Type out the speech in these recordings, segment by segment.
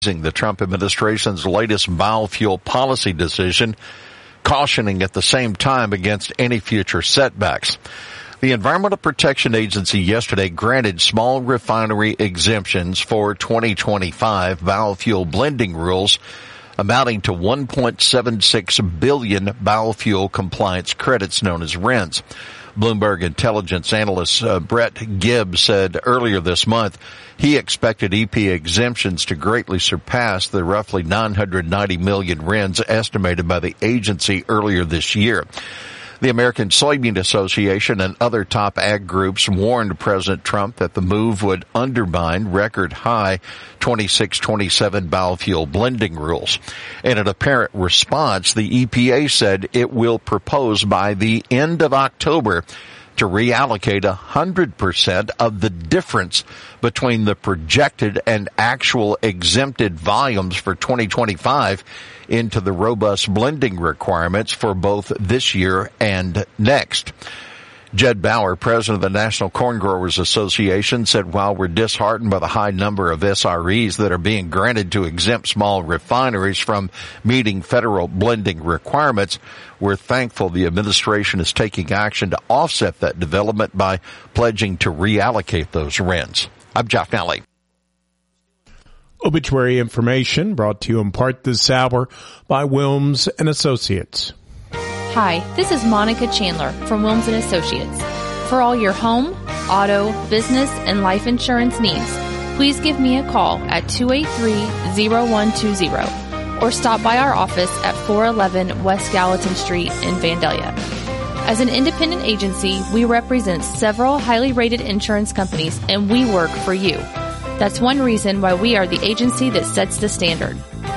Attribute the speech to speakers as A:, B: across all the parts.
A: the Trump administration's latest biofuel policy decision, cautioning at the same time against any future setbacks. The Environmental Protection Agency yesterday granted small refinery exemptions for 2025 biofuel blending rules amounting to 1.76 billion biofuel compliance credits known as RINs. Bloomberg intelligence analyst Brett Gibbs said earlier this month he expected EPA exemptions to greatly surpass the roughly 990 million RINs estimated by the agency earlier this year. The American Soybean Association and other top ag groups warned President Trump that the move would undermine record-high 26-27 biofuel blending rules. In an apparent response, the EPA said it will propose by the end of October to reallocate 100% of the difference between the projected and actual exempted volumes for 2025 into the robust blending requirements for both this year and next. Jed Bauer, president of the National Corn Growers Association, said while we're disheartened by the high number of SREs that are being granted to exempt small refineries from meeting federal blending requirements, we're thankful the administration is taking action to offset that development by pledging to reallocate those RINs. I'm Jeff Nally.
B: Obituary information brought to you in part this hour by Wilms and Associates.
C: Hi, this is Monica Chandler from Wilms and Associates. For all your home, auto, business, and life insurance needs, please give me a call at 283-0120 or stop by our office at 411 West Gallatin Street in Vandalia. As an independent agency, we represent several highly rated insurance companies and we work for you. That's one reason why we are the agency that sets the standard.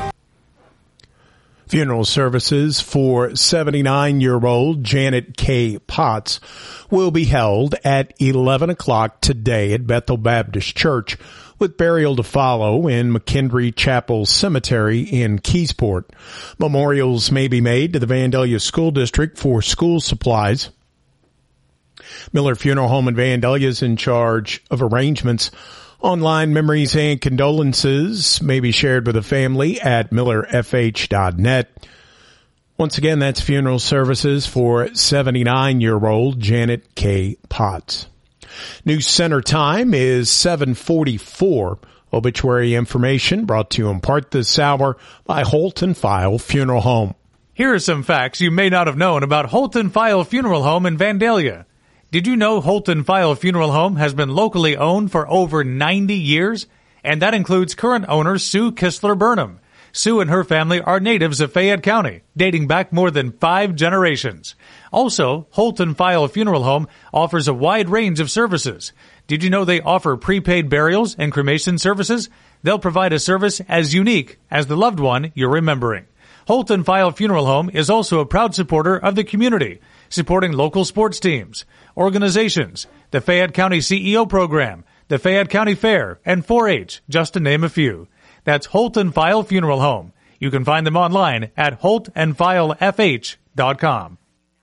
B: Funeral services for 79-year-old Janet K. Potts will be held at 11 o'clock today at Bethel Baptist Church, with burial to follow in McKendree Chapel Cemetery in Keysport. Memorials may be made to the Vandalia School District for school supplies. Miller Funeral Home in Vandalia is in charge of arrangements. Online memories and condolences may be shared with the family at millerfh.net. Once again, that's funeral services for 79-year-old Janet K. Potts. New center time is 7:44. Obituary information brought to you in part this hour by Holt & File Funeral Home.
D: Here are some facts you may not have known about Holt & File Funeral Home in Vandalia. Did you know Holt & File Funeral Home has been locally owned for over 90 years? And that includes current owner Sue Kistler Burnham. Sue and her family are natives of Fayette County, dating back more than 5 generations. Also, Holt & File Funeral Home offers a wide range of services. Did you know they offer prepaid burials and cremation services? They'll provide a service as unique as the loved one you're remembering. Holt & File Funeral Home is also a proud supporter of the community, supporting local sports teams, organizations, the Fayette County CEO program, the Fayette County Fair, and 4-H, just to name a few. That's Holt & File Funeral Home. You can find them online at holtandfilefh.com.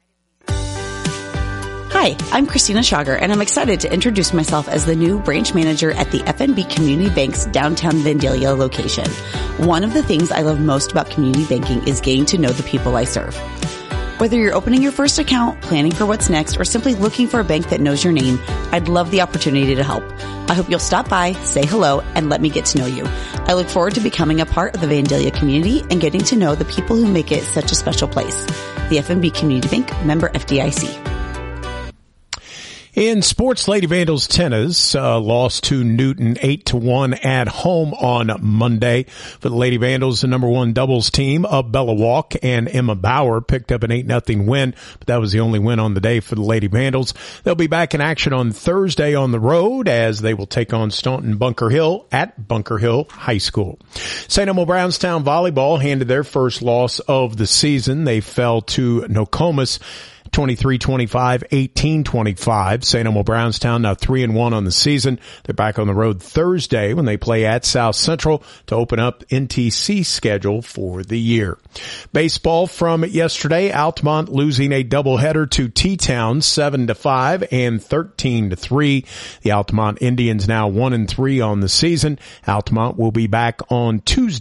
E: Hi, I'm Christina Schager, and I'm excited to introduce myself as the new branch manager at the FNB Community Bank's downtown Vandalia location. One of the things I love most about community banking is getting to know the people I serve. Whether you're opening your first account, planning for what's next, or simply looking for a bank that knows your name, I'd love the opportunity to help. I hope you'll stop by, say hello, and let me get to know you. I look forward to becoming a part of the Vandalia community and getting to know the people who make it such a special place. The FNB Community Bank, member FDIC.
B: In sports, Lady Vandals tennis lost to Newton 8-1 at home on Monday. For the Lady Vandals, the number 1 doubles team of Bella Walk and Emma Bauer picked up an 8-0 win, but that was the only win on the day for the Lady Vandals. They'll be back in action on Thursday on the road as they will take on Staunton Bunker Hill at Bunker Hill High School. St. Elmo Brownstown Volleyball handed their first loss of the season. They fell to Nokomis 23-25, 18-25. St. Elmo Brownstown now 3-1 on the season. They're back on the road Thursday when they play at South Central to open up NTC's schedule for the year. Baseball from yesterday, Altamont losing a doubleheader to T-Town 7-5 and 13-3. The Altamont Indians now 1-3 on the season. Altamont will be back on Tuesday